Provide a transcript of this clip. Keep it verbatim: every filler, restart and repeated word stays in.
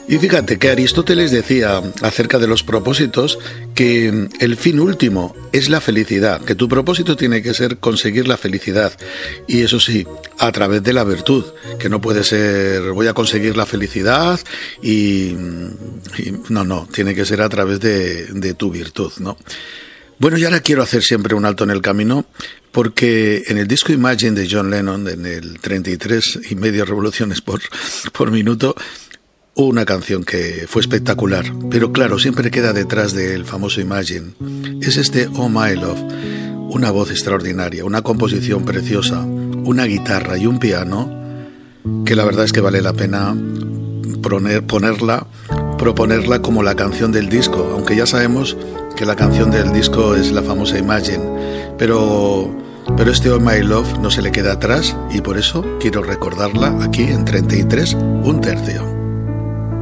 Y fíjate que Aristóteles decía acerca de los propósitos que el fin último es la felicidad, que tu propósito tiene que ser conseguir la felicidad. Y eso sí, a través de la virtud, que no puede ser voy a conseguir la felicidad y, y no, no, tiene que ser a través de, de tu virtud, ¿no? Bueno, y ahora quiero hacer siempre un alto en el camino, porque en el disco Imagine de John Lennon, en el treinta y tres y medio revoluciones por, por minuto, una canción que fue espectacular, pero claro, siempre queda detrás del famoso Imagine. Es este Oh My Love, una voz extraordinaria, una composición preciosa, una guitarra y un piano, que la verdad es que vale la pena poner, ponerla, proponerla como la canción del disco, aunque ya sabemos que la canción del disco es la famosa Imagine, pero, pero este Oh My Love no se le queda atrás y por eso quiero recordarla aquí en treinta y tres, un tercio.